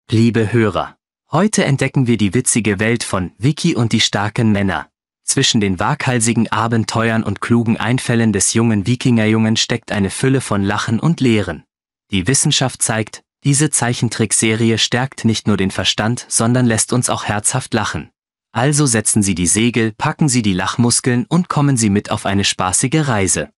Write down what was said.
Liebe Hörer, heute entdecken wir die witzige Welt von Vicky und die starken Männer. Zwischen den waghalsigen Abenteuern und klugen Einfällen des jungen Wikingerjungen steckt eine Fülle von Lachen und Lehren. Die Wissenschaft zeigt, diese Zeichentrickserie stärkt nicht nur den Verstand, sondern lässt uns auch herzhaft lachen. Also setzen Sie die Segel, packen Sie die Lachmuskeln und kommen Sie mit auf eine spaßige Reise.